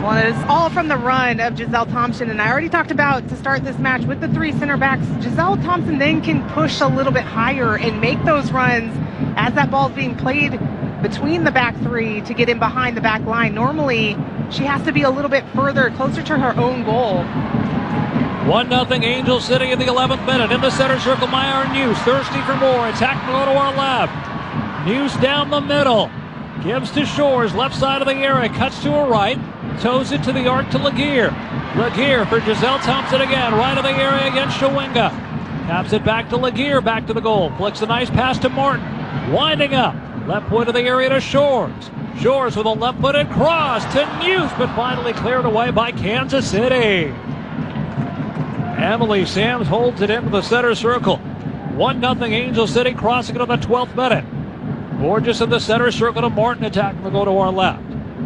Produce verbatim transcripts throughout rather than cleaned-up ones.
Well, it's all from the run of Giselle Thompson, and I already talked about to start this match with the three center backs. Giselle Thompson then can push a little bit higher and make those runs as that ball's being played between the back three to get in behind the back line. Normally, she has to be a little bit further, closer to her own goal. one nothing Angel City in the eleventh minute. In the center circle, Myra News, thirsty for more. Attack will go to our left. News down the middle. Gives to Shores, left side of the area. Cuts to her right. Toes it to the arc to Laguerre. Laguerre for Giselle Thompson again. Right of the area against Shawinga. Taps it back to Laguerre. Back to the goal. Flicks a nice pass to Martin. Winding up. Left point of the area to Shores. Shores with a left-footed cross to News, but finally cleared away by Kansas City. Emily Sams holds it into the center circle. one nothing Angel City, crossing it on the twelfth minute. Borges in the center circle to Martin, attacking the go to our left.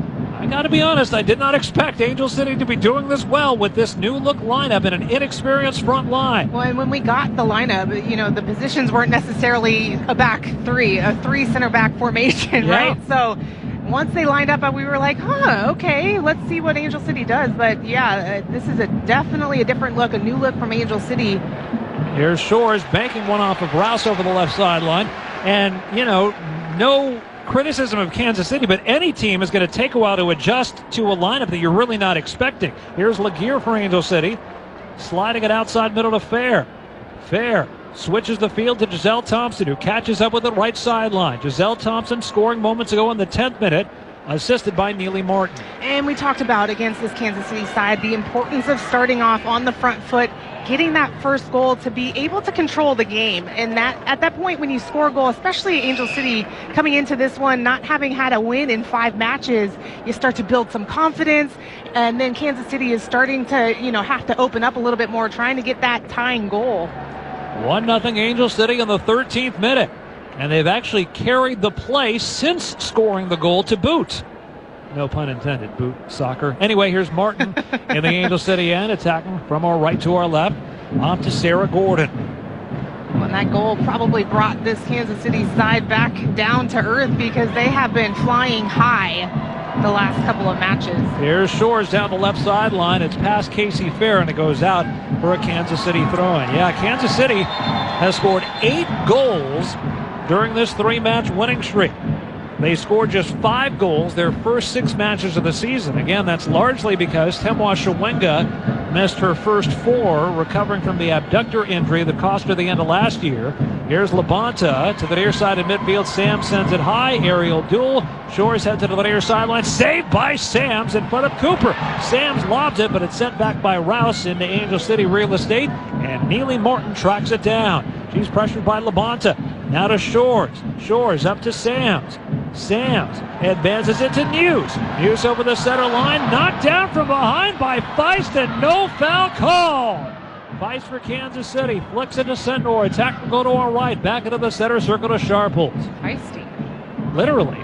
I got to be honest, I did not expect Angel City to be doing this well with this new look lineup and an inexperienced front line. Well, and when we got the lineup, you know, the positions weren't necessarily a back three, a three center back formation, Yeah. right? So once they lined up, we were like, huh, okay, let's see what Angel City does. But yeah, uh, this is a definitely a different look, a new look from Angel City. Here's Shores banking one off of Rouse over the left sideline. And, you know, no criticism of Kansas City, but any team is going to take a while to adjust to a lineup that you're really not expecting. Here's Laguerre for Angel City, sliding it outside middle to Fair. Fair switches the field to Giselle Thompson, who catches up with the right sideline. Giselle Thompson scoring moments ago in the tenth minute, assisted by Neely Martin. And we talked about against this Kansas City side the importance of starting off on the front foot, getting that first goal to be able to control the game. And that at that point when you score a goal, especially Angel City coming into this one, not having had a win in five matches, you start to build some confidence. And then Kansas City is starting to, you know, have to open up a little bit more, trying to get that tying goal. one nothing Angel City in the thirteenth minute. And they've actually carried the play since scoring the goal to boot. No pun intended, boot soccer. Anyway, here's Martin in the Angel City end, attacking from our right to our left. Off to Sarah Gordon. Well, that goal probably brought this Kansas City side back down to earth because they have been flying high the last couple of matches. Here's Shores down the left sideline. It's past Casey Fair, and it goes out for a Kansas City throw-in. Yeah, Kansas City has scored eight goals during this three-match winning streak. They scored just five goals their first six matches of the season. Again, that's largely because Temwa Shawinga missed her first four, recovering from the abductor injury that cost her the end of last year. Here's Labonta to the near side of midfield. Sam sends it high. Aerial duel. Shores head to the near sideline. Saved by Sams in front of Cooper. Sams lobs it, but it's sent back by Rouse into Angel City real estate. And Neely Martin tracks it down. She's pressured by Labonta. Now to Shores. Shores up to Sams. Sams advances it to News. News over the center line. Knocked down from behind by Feist, and no foul called. Feist for Kansas City. Flicks into Sendor. Attack will go to our right. Back into the center circle to Sharples. Feisty. Literally.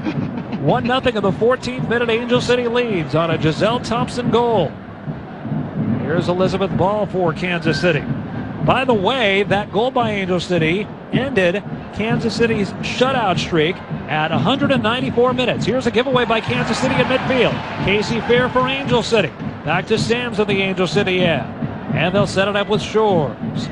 one nothing in the fourteenth minute. Angel City leads on a Giselle Thompson goal. Here's Elizabeth Ball for Kansas City. By the way, that goal by Angel City ended Kansas City's shutout streak at one hundred ninety-four minutes. Here's a giveaway by Kansas City in midfield. Casey Fair for Angel City. Back to Sams of the Angel City end. And they'll set it up with Shores.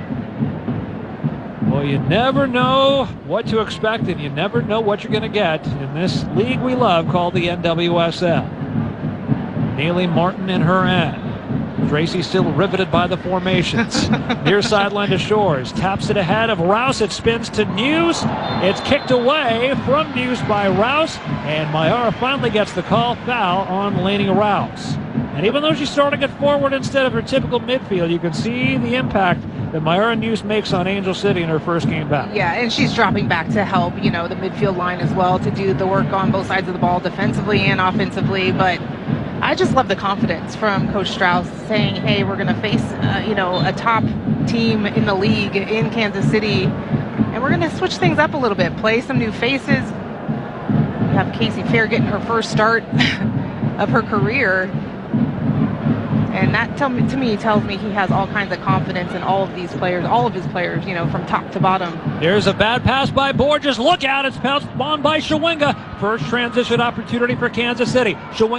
Well, you never know what to expect, and you never know what you're going to get in this league we love called the N W S L. Neely Martin in her end. Tracy still riveted by the formations. Near sideline to Shores. Taps it ahead of Rouse. It spins to News. It's kicked away from News by Rouse. And Mayara finally gets the call. Foul on Lainey Rouse. And even though she's starting it forward instead of her typical midfield, you can see the impact that Mayara News makes on Angel City in her first game back. Yeah, and she's dropping back to help, you know, the midfield line as well, to do the work on both sides of the ball, defensively and offensively. But I just love the confidence from Coach Strauss saying, hey, we're going to face, uh, you know, a top team in the league in Kansas City, and we're going to switch things up a little bit, play some new faces. We have Casey Fair getting her first start of her career, and that tell me, to me tells me he has all kinds of confidence in all of these players, all of his players, you know, from top to bottom. There's a bad pass by Borges. Look out, it's pounced on by Shawinga. First transition opportunity for Kansas City. Shawinga